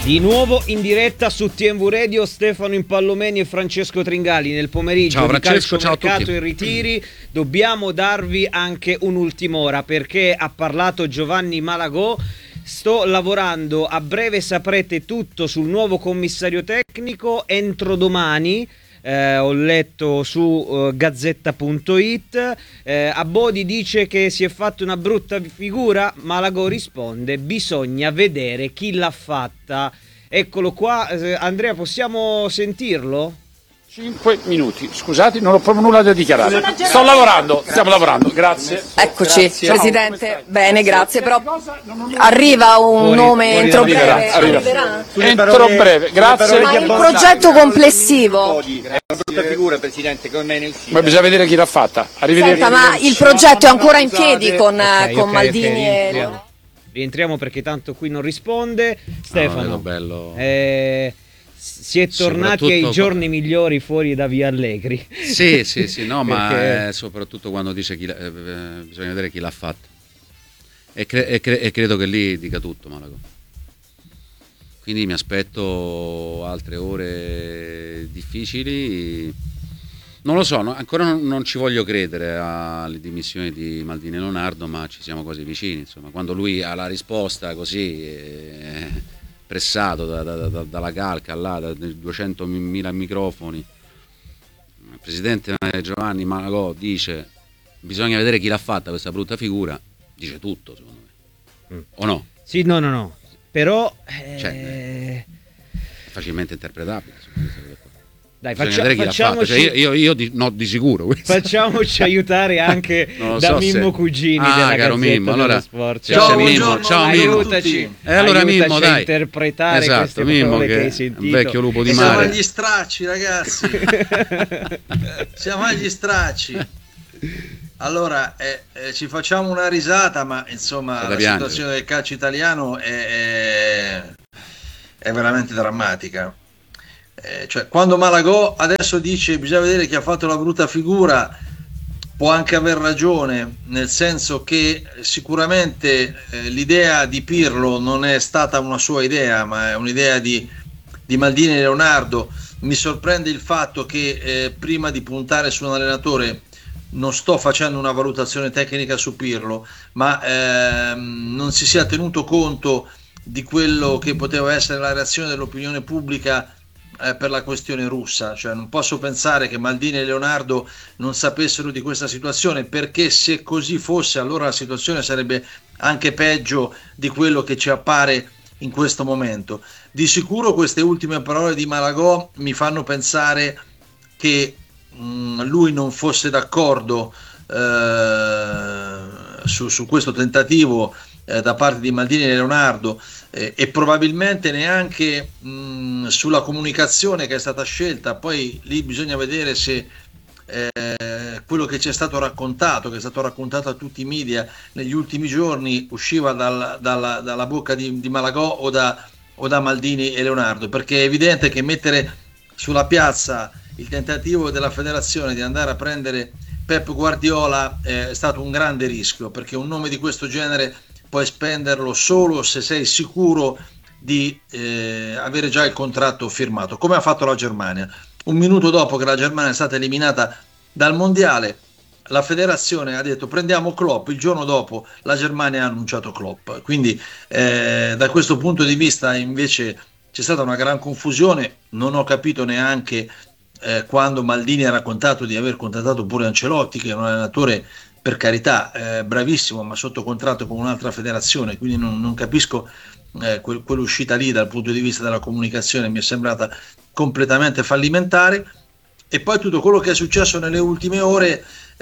Di nuovo in diretta su TMV Radio, Stefano Impallomeni e Francesco Tringali nel pomeriggio. Ciao di Francesco, ciao a calciomercato tutti. e ritiri. Dobbiamo darvi anche un'ultima ora perché ha parlato Giovanni Malagò. Sto lavorando, a breve saprete tutto sul nuovo commissario tecnico, entro domani. Ho letto su gazzetta.it. Abodi dice che si è fatto una brutta figura. Malagò risponde: bisogna vedere chi l'ha fatta. Eccolo qua. Andrea, possiamo sentirlo? 5 minuti, scusate, non ho proprio nulla da dichiarare. Sto lavorando, stiamo lavorando, grazie. Eccoci, Grazie. Presidente. Ciao. Bene, grazie. Però arriva un nome entro breve. Arriverà. Entro breve, grazie. Ma il progetto complessivo. È una brutta figura, Presidente, come me ne uscita. Ma bisogna vedere chi l'ha fatta. Arrivederci. Senta, ma il progetto è ancora in piedi con Ok, Maldini rientriamo. Rientriamo perché tanto qui non risponde. Stefano, bello. si è tornati ai Soprattutto giorni migliori fuori da Via Allegri. Sì, no, Perché- ma soprattutto quando dice bisogna vedere chi l'ha fatto. E credo che lì dica tutto Malagò. Quindi mi aspetto altre ore difficili. Non lo so, ancora non ci voglio credere alle dimissioni di Maldini e Leonardo, ma ci siamo quasi vicini. Insomma, quando lui ha la risposta così pressato dalla calca là, da 200.000 microfoni, il presidente Giovanni Malagò dice: bisogna vedere chi l'ha fatta questa brutta figura, dice tutto secondo me. O no? Sì, no. Però Cioè, è facilmente interpretabile. dai, Bisogna vedere chi l'ha fatta. facciamoci, Cioè, io no, di sicuro questo. facciamoci aiutare anche Non lo da so Mimmo se- Cugini Ah, della caro Gazzetta Mimmo, allora- dello Sport. Ciao, Ciao Mimmo, Mimmo, ciao, Mimmo. aiutaci. Allora, aiutaci Mimmo, a dai. interpretare Esatto, queste Mimmo, parole che che hai è un sentito. vecchio lupo di Siamo mare. agli stracci, ragazzi. Siamo agli stracci. Allora, ci facciamo una risata, ma insomma C'è da la piangere. situazione del calcio italiano è veramente drammatica. Cioè, quando Malagò adesso dice bisogna vedere chi ha fatto la brutta figura, può anche aver ragione, nel senso che sicuramente l'idea di Pirlo non è stata una sua idea, ma è un'idea di Maldini e Leonardo. Mi sorprende il fatto che prima di puntare su un allenatore, non sto facendo una valutazione tecnica su Pirlo, ma non si sia tenuto conto di quello che poteva essere la reazione dell'opinione pubblica per la questione russa. Cioè, non posso pensare che Maldini e Leonardo non sapessero di questa situazione, perché se così fosse allora la situazione sarebbe anche peggio di quello che ci appare in questo momento. Di sicuro queste ultime parole di Malagò mi fanno pensare che lui non fosse d'accordo su questo tentativo da parte di Maldini e Leonardo, e probabilmente neanche sulla comunicazione che è stata scelta. Poi lì bisogna vedere se quello che ci è stato raccontato, che è stato raccontato a tutti i media negli ultimi giorni, usciva dalla bocca di Malagò o da Maldini e Leonardo, perché è evidente che mettere sulla piazza il tentativo della federazione di andare a prendere Pep Guardiola è stato un grande rischio, perché un nome di questo genere puoi spenderlo solo se sei sicuro di avere già il contratto firmato, come ha fatto la Germania. Un minuto dopo che la Germania è stata eliminata dal mondiale, la federazione ha detto prendiamo Klopp, il giorno dopo la Germania ha annunciato Klopp. Quindi da questo punto di vista invece c'è stata una gran confusione. Non ho capito neanche quando Maldini ha raccontato di aver contattato pure Ancelotti, che è un allenatore, per carità, bravissimo, ma sotto contratto con un'altra federazione, quindi non capisco quell'uscita lì dal punto di vista della comunicazione, mi è sembrata completamente fallimentare. E poi tutto quello che è successo nelle ultime ore,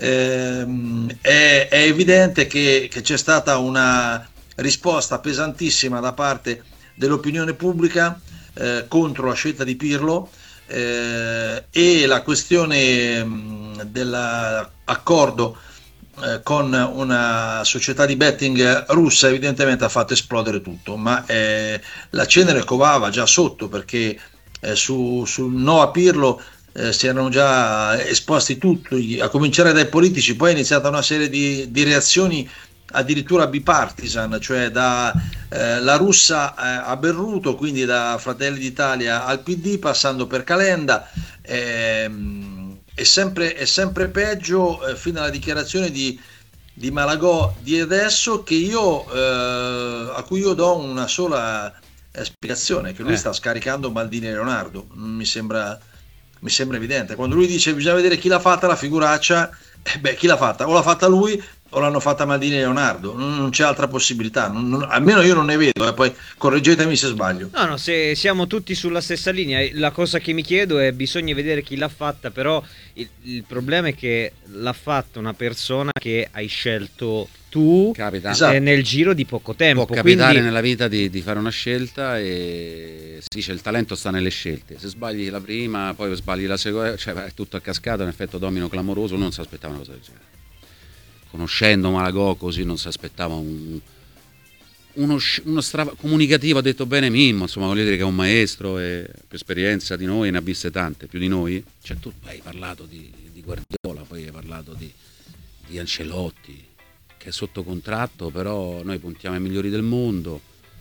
è evidente che c'è stata una risposta pesantissima da parte dell'opinione pubblica contro la scelta di Pirlo, e la questione dell'accordo con una società di betting russa evidentemente ha fatto esplodere tutto, ma la cenere covava già sotto, perché sul no a Pirlo si erano già esposti tutti, a cominciare dai politici. Poi è iniziata una serie di reazioni addirittura bipartisan, cioè da La Russa a Berruto, quindi da Fratelli d'Italia al PD, passando per Calenda. È sempre peggio, fino alla dichiarazione di Malagò di adesso, che a cui io do una sola spiegazione, che lui sta scaricando Maldini e Leonardo. Mi sembra evidente. Quando lui dice bisogna vedere chi l'ha fatta la figuraccia, chi l'ha fatta? O l'ha fatta lui o l'hanno fatta Maldini e Leonardo, non c'è altra possibilità, almeno io non ne vedo, poi correggetemi se sbaglio. No, se siamo tutti sulla stessa linea. La cosa che mi chiedo è: bisogna vedere chi l'ha fatta, però il problema è che l'ha fatta una persona che hai scelto tu. Capita. Nel giro di poco tempo. Può capitare nella vita di fare una scelta, e si dice il talento sta nelle scelte. Se sbagli la prima, poi sbagli la seconda, cioè è tutto a cascata, un effetto domino clamoroso. Non si aspettava una cosa del genere. Conoscendo Malagò così non si aspettava uno comunicativo, ha detto bene Mimmo, insomma, voglio dire che è un maestro e più esperienza di noi, ne ha viste tante, più di noi. Cioè tu hai parlato di Guardiola, poi hai parlato di Ancelotti, che è sotto contratto, però noi puntiamo ai migliori del mondo.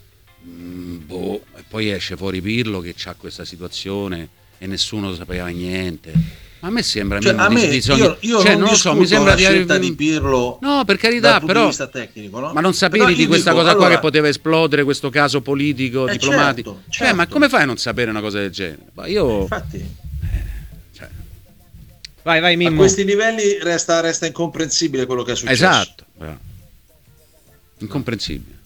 E poi esce fuori Pirlo che c'ha questa situazione e nessuno sapeva niente. A me sembra io cioè, non lo so, mi sembra la scelta di Pirlo, no, per carità, dal punto però di vista tecnico, no? Ma non sapevi di questa cosa qua, che poteva esplodere questo caso politico, diplomatico? Certo. Ma come fai a non sapere una cosa del genere? Ma io infatti vai Mimmo. A questi livelli resta incomprensibile quello che è successo. Esatto, incomprensibile.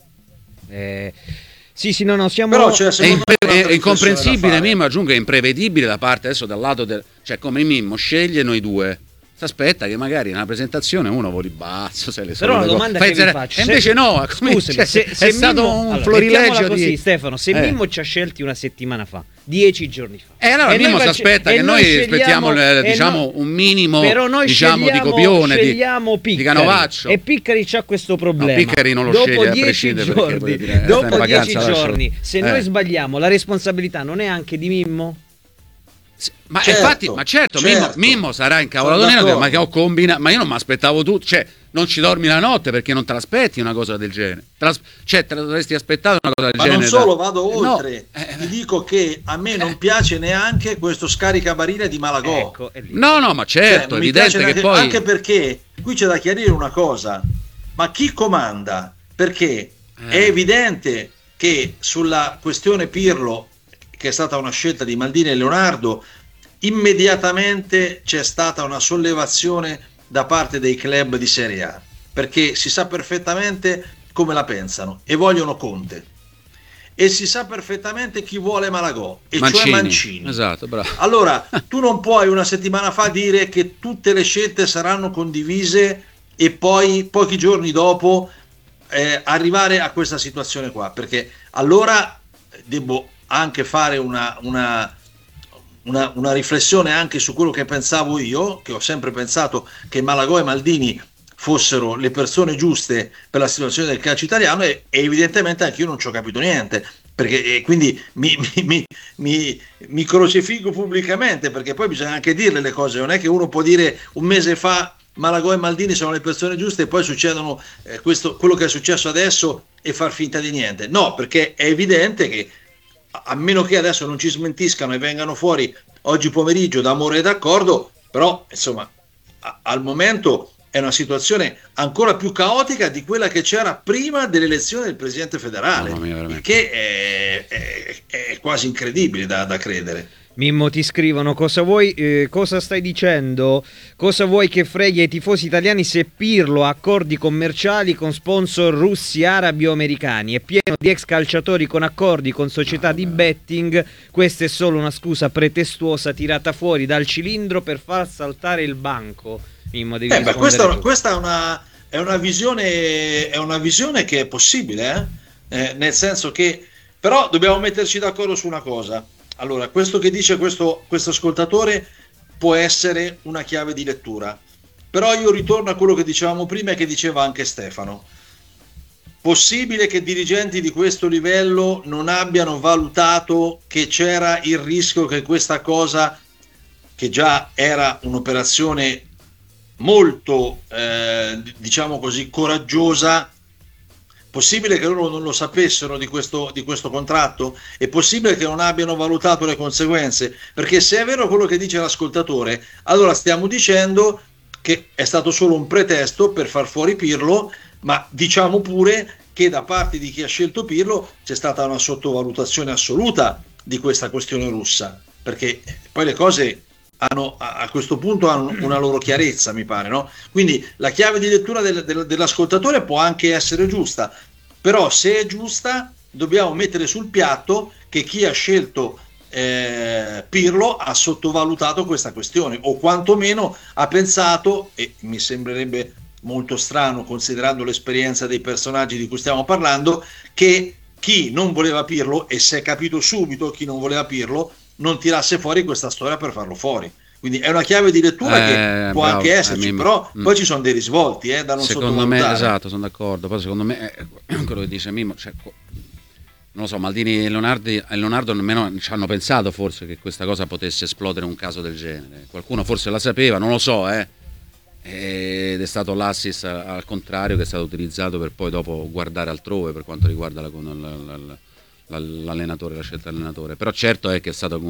Sì, no, siamo. Però è incomprensibile, Mimmo, aggiungo, è imprevedibile da parte adesso dal lato cioè come Mimmo sceglie noi due. Si aspetta che magari nella presentazione uno voli bazzo, sai, le però la domanda che vi faccio, e invece no, scusami, se è stato Mimmo, un florilegio così, Stefano, se Mimmo ci ha scelti una settimana fa, 10 giorni fa, e allora Mimmo si aspetta che noi aspettiamo diciamo un minimo, però noi diciamo di copione di Canovaccio, e Piccari c'ha questo problema. No, Piccari non lo dopo sceglie 10 giorni, dopo 10 giorni, se noi sbagliamo, la responsabilità non è anche di Mimmo? Ma infatti, ma certo. Mimmo sarà incavolato nero, ma che ho combinato, ma io non mi aspettavo tutto, cioè non ci dormi la notte perché non te l'aspetti una cosa del genere, cioè te l'avresti aspettato una cosa del genere. Ma non solo, vado oltre, ti dico che a me non piace neanche questo scaricabarile di Malagò. Ecco, no, ma certo, è evidente che poi, anche perché qui c'è da chiarire una cosa, ma chi comanda? Perché è evidente che sulla questione Pirlo, che è stata una scelta di Maldini e Leonardo, immediatamente c'è stata una sollevazione da parte dei club di Serie A, perché si sa perfettamente come la pensano e vogliono Conte, e si sa perfettamente chi vuole Malagò, e cioè Mancini. Esatto, bravo. Allora tu non puoi una settimana fa dire che tutte le scelte saranno condivise e poi pochi giorni dopo arrivare a questa situazione qua, perché allora devo anche fare una riflessione anche su quello che pensavo io, che ho sempre pensato che Malagò e Maldini fossero le persone giuste per la situazione del calcio italiano, e evidentemente anche io non ci ho capito niente, perché quindi mi crocifigo pubblicamente, perché poi bisogna anche dirle le cose, non è che uno può dire un mese fa Malagò e Maldini sono le persone giuste e poi succedono quello che è successo adesso e far finta di niente. No, perché è evidente che, a meno che adesso non ci smentiscano e vengano fuori oggi pomeriggio d'amore e d'accordo, però insomma al momento è una situazione ancora più caotica di quella che c'era prima dell'elezione del presidente federale, che è quasi incredibile da credere. Mimmo, ti scrivono: cosa vuoi, cosa stai dicendo? Cosa vuoi che freghi ai tifosi italiani se Pirlo ha accordi commerciali con sponsor russi, arabi o americani? È pieno di ex calciatori con accordi con società di betting. Questa è solo una scusa pretestuosa tirata fuori dal cilindro per far saltare il banco. Mimmo, devi rispondere. Questa è una visione che è possibile, nel senso che però dobbiamo metterci d'accordo su una cosa. Allora, questo che dice questo ascoltatore può essere una chiave di lettura, però io ritorno a quello che dicevamo prima e che diceva anche Stefano. Possibile che dirigenti di questo livello non abbiano valutato che c'era il rischio che questa cosa, che già era un'operazione molto, diciamo così, coraggiosa, Possibile che loro non lo sapessero di questo contratto? È possibile che non abbiano valutato le conseguenze? Perché se è vero quello che dice l'ascoltatore, allora stiamo dicendo che è stato solo un pretesto per far fuori Pirlo, ma diciamo pure che da parte di chi ha scelto Pirlo c'è stata una sottovalutazione assoluta di questa questione russa, perché poi le cose a questo punto hanno una loro chiarezza, mi pare, no? Quindi la chiave di lettura dell'ascoltatore può anche essere giusta, però se è giusta dobbiamo mettere sul piatto che chi ha scelto Pirlo ha sottovalutato questa questione, o quantomeno ha pensato, e mi sembrerebbe molto strano considerando l'esperienza dei personaggi di cui stiamo parlando, che chi non voleva Pirlo, e si è capito subito chi non voleva Pirlo, non tirasse fuori questa storia per farlo fuori. Quindi è una chiave di lettura che può anche esserci, però poi ci sono dei risvolti da non secondo me, sottovalutare. esatto, sono d'accordo. Poi secondo me quello che dice Mimmo, cioè, non lo so, Maldini e Leonardo nemmeno ci hanno pensato forse che questa cosa potesse esplodere un caso del genere. Qualcuno forse la sapeva, non lo so, ed è stato l'assist al contrario che è stato utilizzato per poi dopo guardare altrove per quanto riguarda l'allenatore, la scelta dell'allenatore. Però certo è che è stato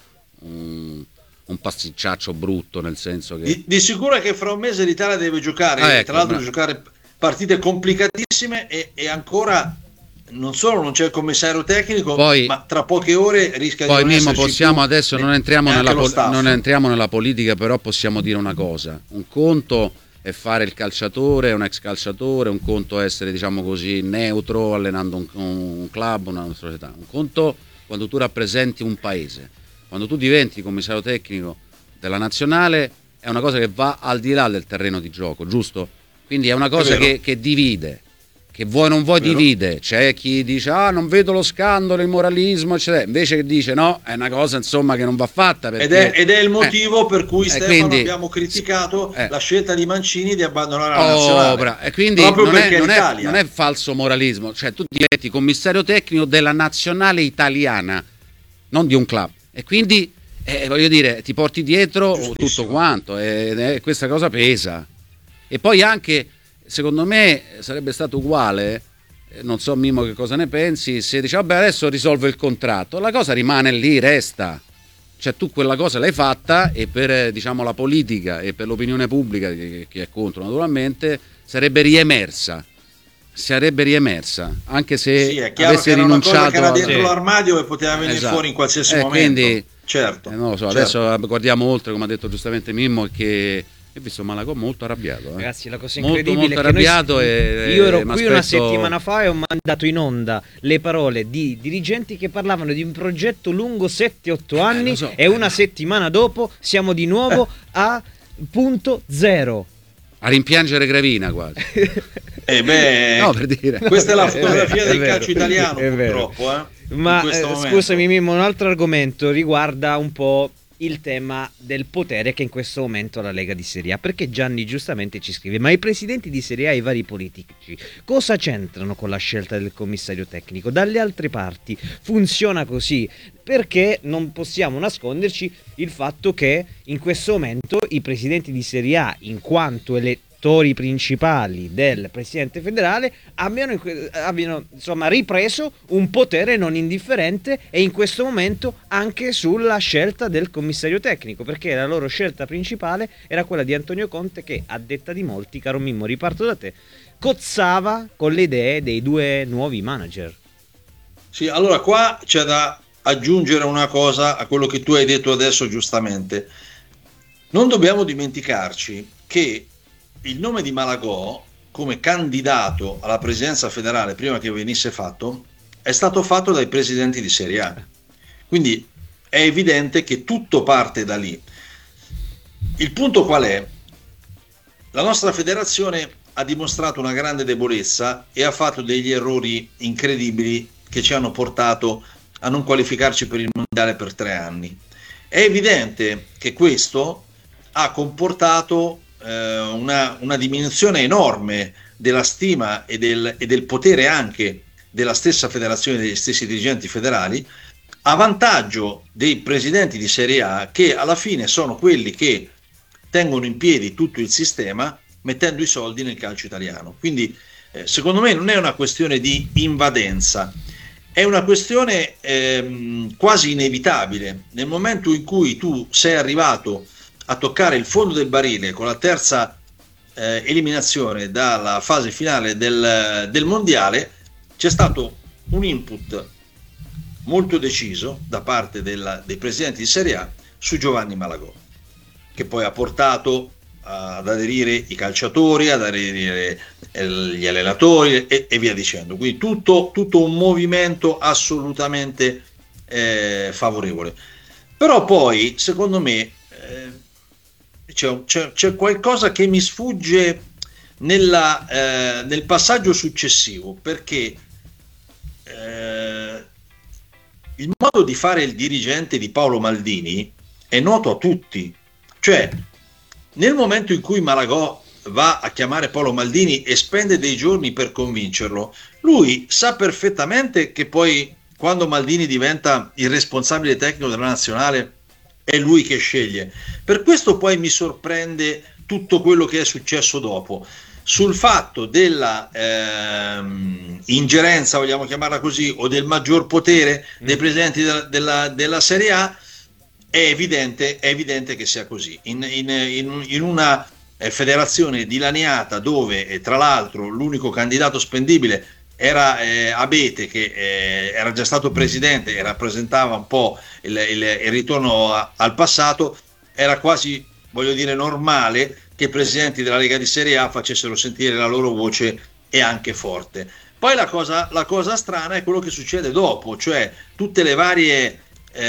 un pasticciaccio brutto, nel senso che di sicuro è che fra un mese l'Italia deve giocare, ecco, tra l'altro giocare partite complicatissime, e ancora non solo non c'è il commissario tecnico, poi, ma tra poche ore rischia di poi non Mimmo, esserci possiamo più adesso non entriamo neanche nella politica, però possiamo dire una cosa: un conto è fare il calciatore, un ex calciatore, un conto è essere, diciamo così, neutro allenando un club, una società. Un conto quando tu rappresenti un paese, quando tu diventi commissario tecnico della nazionale, è una cosa che va al di là del terreno di gioco, giusto? Quindi è una cosa che divide, che vuoi non vuoi divide. C'è chi dice non vedo lo scandalo, il moralismo, eccetera. Invece che dice no, è una cosa insomma che non va fatta, perché ed è il motivo per cui Stefano quindi, abbiamo criticato la scelta di Mancini di abbandonare la nazionale. E quindi non è falso moralismo, cioè tu diventi commissario tecnico della nazionale italiana, non di un club, e quindi voglio dire, ti porti dietro tutto quanto, e questa cosa pesa. E poi anche, secondo me, sarebbe stato uguale, non so Mimmo che cosa ne pensi, se dice vabbè adesso risolve il contratto, la cosa rimane lì, resta. Cioè tu quella cosa l'hai fatta, e per, diciamo, la politica e per l'opinione pubblica, che è contro naturalmente, sarebbe riemersa, anche se sì, è chiaro avesse che era rinunciato una cosa che era dentro l'armadio e poteva venire fuori in qualsiasi momento. Quindi, certo, non lo so, adesso guardiamo oltre, come ha detto giustamente Mimmo, che ho visto Malagò molto arrabbiato. Ragazzi, la cosa incredibile molto arrabbiato. Io ero qui una settimana fa e ho mandato in onda le parole di dirigenti che parlavano di un progetto lungo 7-8 anni, e una settimana dopo siamo di nuovo a punto zero. A rimpiangere Gravina quasi. No, per dire. Questa è la fotografia del calcio italiano, purtroppo. Ma scusami Mimmo, un altro argomento riguarda un po' il tema del potere che in questo momento ha la Lega di Serie A, perché Gianni giustamente ci scrive: ma i presidenti di Serie A e i vari politici cosa c'entrano con la scelta del commissario tecnico? Dalle altre parti funziona così, perché non possiamo nasconderci il fatto che in questo momento i presidenti di Serie A, in quanto elettori principali del presidente federale, abbiano insomma ripreso un potere non indifferente, e in questo momento anche sulla scelta del commissario tecnico, perché la loro scelta principale era quella di Antonio Conte, che a detta di molti, caro Mimmo, riparto da te, cozzava con le idee dei due nuovi manager. Sì, allora qua c'è da aggiungere una cosa a quello che tu hai detto adesso giustamente. Non dobbiamo dimenticarci che il nome di Malagò come candidato alla presidenza federale, prima che venisse fatto, è stato fatto dai presidenti di Serie A. Quindi è evidente che tutto parte da lì. Il punto qual è? La nostra federazione ha dimostrato una grande debolezza e ha fatto degli errori incredibili che ci hanno portato a non qualificarci per il mondiale per 3 anni. È evidente che questo ha comportato una diminuzione enorme della stima e del potere anche della stessa federazione, degli stessi dirigenti federali, a vantaggio dei presidenti di Serie A, che alla fine sono quelli che tengono in piedi tutto il sistema mettendo i soldi nel calcio italiano. Quindi secondo me non è una questione di invadenza, è una questione quasi inevitabile. Nel momento in cui tu sei arrivato a toccare il fondo del barile con la terza eliminazione dalla fase finale del mondiale, c'è stato un input molto deciso da parte dei presidenti di Serie A su Giovanni Malagò, che poi ha portato ad aderire i calciatori, ad aderire gli allenatori e via dicendo. Quindi tutto un movimento assolutamente favorevole. Però poi, secondo me, c'è qualcosa che mi sfugge nel passaggio successivo, perché il modo di fare il dirigente di Paolo Maldini è noto a tutti. Cioè, nel momento in cui Malagò va a chiamare Paolo Maldini e spende dei giorni per convincerlo, lui sa perfettamente che poi, quando Maldini diventa il responsabile tecnico della nazionale, è lui che sceglie. Per questo poi mi sorprende tutto quello che è successo dopo. Sul fatto della ingerenza, vogliamo chiamarla così, o del maggior potere dei presidenti della Serie A, è evidente che sia così. In una federazione dilaniata, dove tra l'altro l'unico candidato spendibile era Abete, che era già stato presidente e rappresentava un po' il ritorno al passato, era quasi, voglio dire, normale che i presidenti della Lega di Serie A facessero sentire la loro voce, e anche forte. Poi la cosa strana è quello che succede dopo, cioè tutte le varie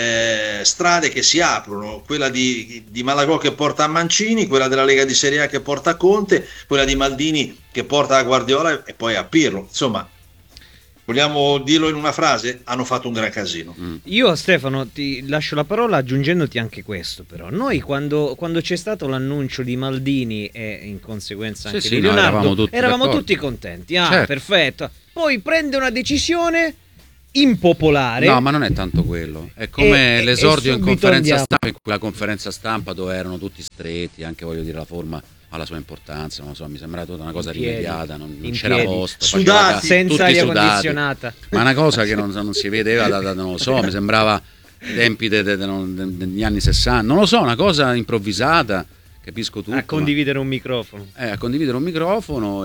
strade che si aprono, quella di Malagò che porta a Mancini, quella della Lega di Serie A che porta a Conte, quella di Maldini che porta a Guardiola e poi a Pirlo. Insomma, vogliamo dirlo in una frase? Hanno fatto un gran casino. Io, Stefano, ti lascio la parola aggiungendoti anche questo, però. Noi quando c'è stato l'annuncio di Maldini e in conseguenza anche di Leonardo, eravamo tutti contenti. Certo. Perfetto. Poi prende una decisione impopolare. No, ma non è tanto quello. È come l'esordio in conferenza stampa, in quella conferenza stampa dove erano tutti stretti, anche, voglio dire, la forma ha la sua importanza, non lo so, mi sembrava tutta una cosa rimediata, non c'era posto, sudati, senza aria condizionata, ma una cosa che non si vedeva non lo so, mi sembrava i tempi degli anni 60, non lo so, una cosa improvvisata, capisco tutto. A condividere un microfono. A condividere un microfono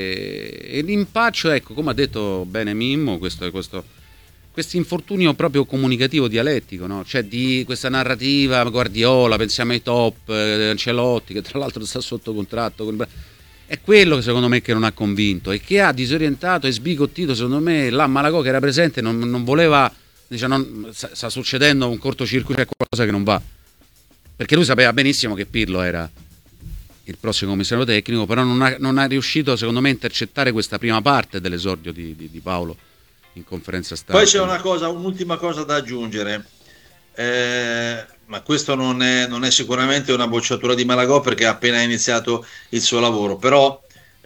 e l'impaccio, ecco, come ha detto bene Mimmo, questo infortunio proprio comunicativo dialettico, no? Cioè di questa narrativa Guardiola, pensiamo ai top, Ancelotti, che tra l'altro sta sotto contratto, è quello che secondo me che non ha convinto e che ha disorientato e sbigottito, secondo me, là Malagò, che era presente, non voleva, sta succedendo un cortocircuito, c'è qualcosa che non va, perché lui sapeva benissimo che Pirlo era il prossimo commissario tecnico, però non ha riuscito, secondo me, a intercettare questa prima parte dell'esordio di Paolo in conferenza stampa. Poi c'è un'ultima cosa da aggiungere, ma questo non è sicuramente una bocciatura di Malagò, perché ha appena iniziato il suo lavoro, però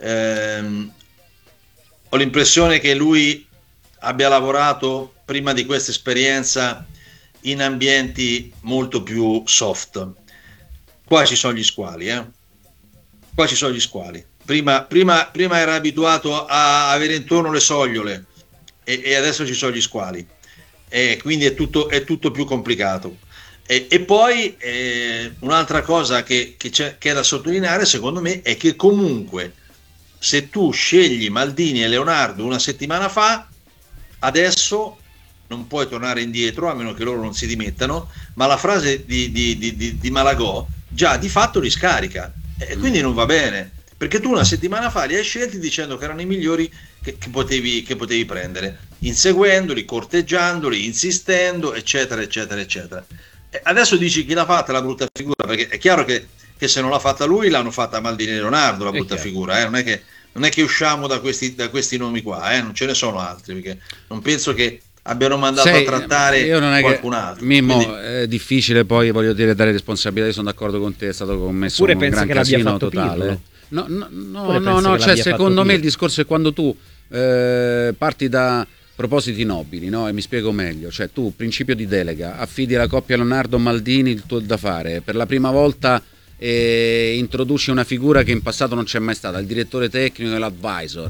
ho l'impressione che lui abbia lavorato prima di questa esperienza in ambienti molto più soft. Qua ci sono gli squali, qua ci sono gli squali. Prima era abituato a avere intorno le sogliole, e adesso ci sono gli squali, e quindi è tutto più complicato. E poi un'altra cosa che è da sottolineare, secondo me, è che comunque, se tu scegli Maldini e Leonardo una settimana fa, adesso non puoi tornare indietro, a meno che loro non si dimettano, ma la frase di Malagò già di fatto li scarica, e quindi non va bene, perché tu una settimana fa li hai scelti dicendo che erano i migliori che potevi prendere, inseguendoli, corteggiandoli, insistendo, eccetera eccetera eccetera. E adesso dici chi l'ha fatta la brutta figura, perché è chiaro che se non l'ha fatta lui, l'hanno fatta Maldini e Leonardo la brutta figura, non è che usciamo da questi nomi qua, non ce ne sono altri, perché non penso che abbiano mandato a trattare qualcun altro. Mimmo, quindi è difficile poi, voglio dire, dare responsabilità. Io sono d'accordo con te, è stato commesso un gran casino totale. No, cioè secondo me il discorso è quando tu parti da propositi nobili, no? E mi spiego meglio, cioè tu, principio di delega, affidi alla coppia Leonardo-Maldini il tuo da fare, per la prima volta introduci una figura che in passato non c'è mai stata, il direttore tecnico e l'advisor.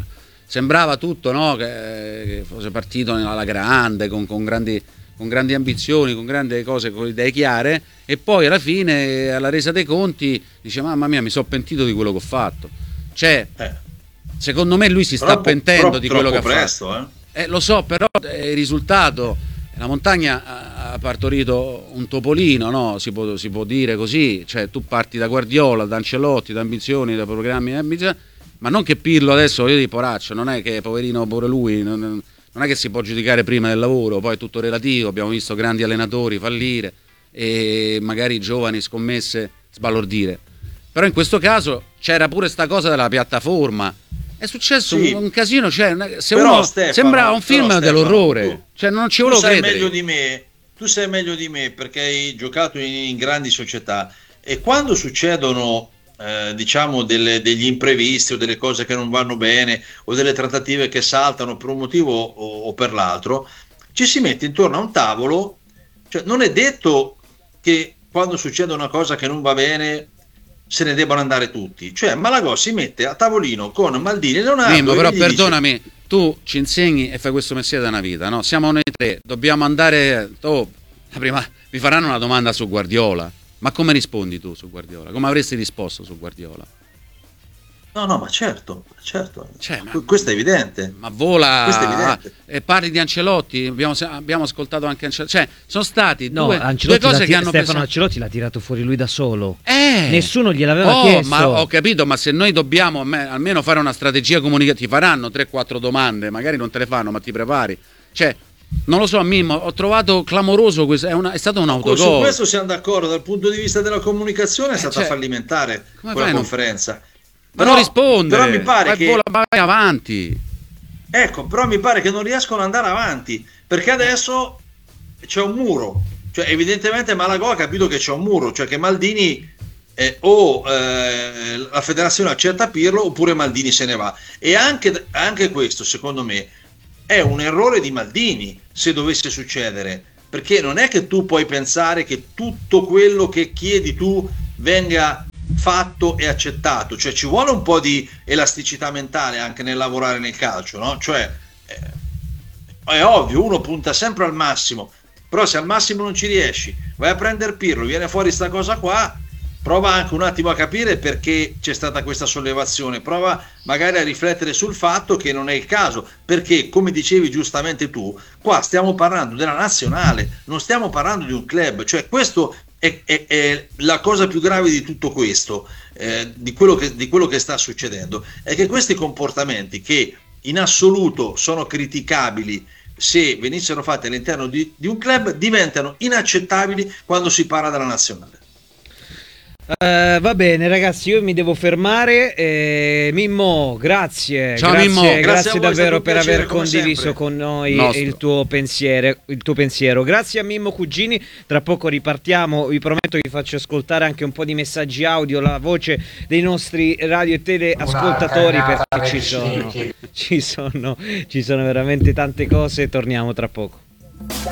sembrava tutto, no? Che fosse partito alla grande, con grandi ambizioni, con grandi cose, con idee chiare, e poi alla fine, alla resa dei conti, dice mamma mia, mi sono pentito di quello che ho fatto. Cioè, secondo me lui si sta pentendo di quello che ha fatto. Lo so, però il risultato, la Montagna ha partorito un topolino, no? Si può dire così, cioè tu parti da Guardiola, da Ancelotti, da ambizioni, da programmi, ma non che Pirlo adesso, io di poraccio, non è che poverino pure lui, non è che si può giudicare prima del lavoro, poi è tutto relativo, abbiamo visto grandi allenatori fallire e magari giovani scommesse sbalordire, però in questo caso c'era pure sta cosa della piattaforma, è successo un casino, cioè, se però, uno Stefano, sembra un film dell'orrore, cioè non ci volevo credere. Tu sai meglio di me perché hai giocato in grandi società, e quando succedono diciamo degli imprevisti o delle cose che non vanno bene o delle trattative che saltano per un motivo o per l'altro, ci si mette intorno a un tavolo, cioè non è detto che quando succede una cosa che non va bene se ne debbano andare tutti, cioè Malagò si mette a tavolino con Maldini e Leonardo. Mimmo, però perdonami, tu ci insegni e fai questo mestiere da una vita, no? Siamo noi tre, dobbiamo andare, prima mi faranno una domanda su Guardiola, ma come rispondi tu su Guardiola? Come avresti risposto su Guardiola? No, ma certo. Cioè, questo è evidente. Ma vola, questo è evidente. E parli di Ancelotti, abbiamo ascoltato anche Ancelotti, cioè sono stati due Ancelotti cose che hanno Stefano Ancelotti l'ha tirato fuori lui da solo. Nessuno gliel'aveva chiesto. Ma ho capito, ma se noi dobbiamo almeno fare una strategia comunicativa, ti faranno 3-4 domande, magari non te le fanno, ma ti prepari. Cioè, non lo so, Mimmo, ho trovato clamoroso questo, è stato un autogol. Su questo siamo d'accordo, dal punto di vista della comunicazione è stata fallimentare quella conferenza. Ma non risponde, però mi pare che vai avanti. Ecco, però mi pare che non riescono ad andare avanti, perché adesso c'è un muro, cioè evidentemente Malagò ha capito che c'è un muro, cioè che Maldini la federazione accetta Pirlo oppure Maldini se ne va, e anche questo secondo me è un errore di Maldini se dovesse succedere, perché non è che tu puoi pensare che tutto quello che chiedi tu venga fatto e accettato, cioè ci vuole un po' di elasticità mentale anche nel lavorare nel calcio, no? Cioè è ovvio, uno punta sempre al massimo, però se al massimo non ci riesci, vai a prendere Pirlo, viene fuori sta cosa qua, prova anche un attimo a capire perché c'è stata questa sollevazione, prova magari a riflettere sul fatto che non è il caso, perché come dicevi giustamente tu, qua stiamo parlando della nazionale, non stiamo parlando di un club, cioè questo è la cosa più grave di tutto questo, di quello che sta succedendo, è che questi comportamenti, che in assoluto sono criticabili se venissero fatti all'interno di un club, diventano inaccettabili quando si parla della nazionale. Va bene ragazzi, io mi devo fermare. Mimmo, grazie. Ciao, grazie, Mimmo. grazie davvero per piacere, aver condiviso sempre con noi il tuo pensiero. Grazie a Mimmo Cugini. Tra poco ripartiamo. Vi prometto che vi faccio ascoltare anche un po' di messaggi audio, la voce dei nostri radio e teleascoltatori, perché ci sono veramente tante cose. Torniamo tra poco.